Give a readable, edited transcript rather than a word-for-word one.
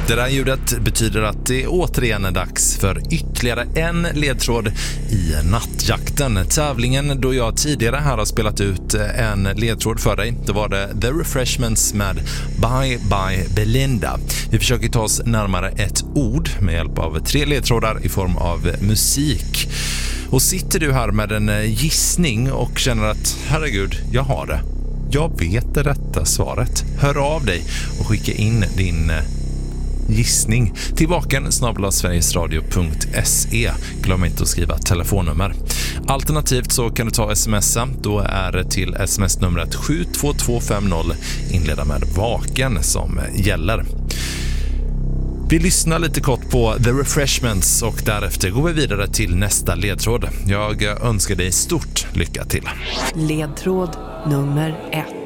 Det där ljudet betyder att det återigen är dags för ytterligare en ledtråd i nattjakten. Tävlingen då jag tidigare här har spelat ut en ledtråd för dig. Då var det The Refreshments med Bye Bye Belinda. Vi försöker ta oss närmare ett ord med hjälp av 3 ledtrådar i form av musik. Och sitter du här med en gissning och känner att herregud, jag har det. Jag vet det rätta svaret. Hör av dig och skicka in din gissning till vaken@sverigesradio.se. Glöm inte att skriva telefonnummer. Alternativt så kan du ta smsa. Då är det till sms-numret 72250 inleda med vaken som gäller. Vi lyssnar lite kort på The Refreshments och därefter går vi vidare till nästa ledtråd. Jag önskar dig stort lycka till. Ledtråd nummer 1.